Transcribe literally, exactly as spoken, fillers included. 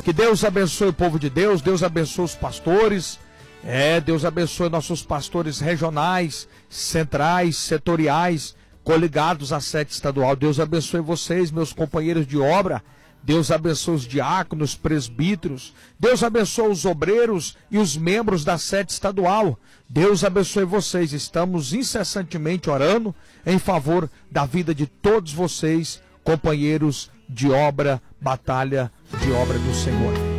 Que Deus abençoe o povo de Deus, Deus abençoe os pastores, é, Deus abençoe nossos pastores regionais, centrais, setoriais, coligados à sede estadual. Deus abençoe vocês, meus companheiros de obra. Deus abençoe os diáconos, presbíteros. Deus abençoe os obreiros e os membros da sede estadual. Deus abençoe vocês. Estamos incessantemente orando em favor da vida de todos vocês, companheiros de obra, batalha de obra do Senhor.